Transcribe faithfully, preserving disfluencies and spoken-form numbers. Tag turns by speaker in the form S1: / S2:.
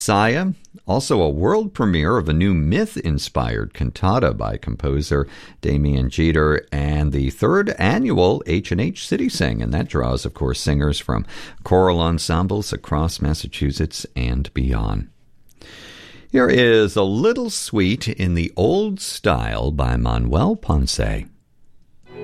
S1: Saya, also a world premiere of a new myth-inspired cantata by composer Damian Jeter, and the third annual H and H City Sing, and that draws, of course, singers from choral ensembles across Massachusetts and beyond. Here is A Little Sweet in the Old Style by Manuel Ponce.